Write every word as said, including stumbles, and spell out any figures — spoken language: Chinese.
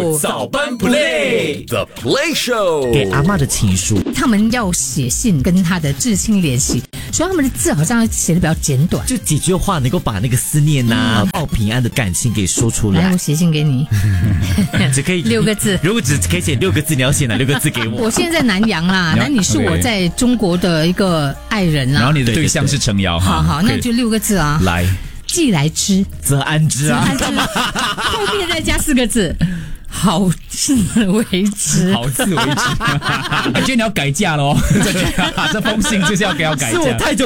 Show， 早班 Play The Play Show， 给阿嬷的情书， 他们要写信跟他的至亲联系，所以他们的字好像写的比较简短， 就几句话能够把那个思念呐、啊、报平安的感情给说出来。 来，我写信给你， 只可以六个字。 如果只可以写六个字，你要写哪六个字给我？ 我现在在南洋啦，那你是我在中国的一个爱人啦。 然后你的对象是程瑶， 好好，那就六个字啊。 来， 既来之， 则安之啊。 安之，后面再加四个字。好自为之， 好自为之。我觉得你要改嫁咯，这这封信就是要给要改嫁。 是我太久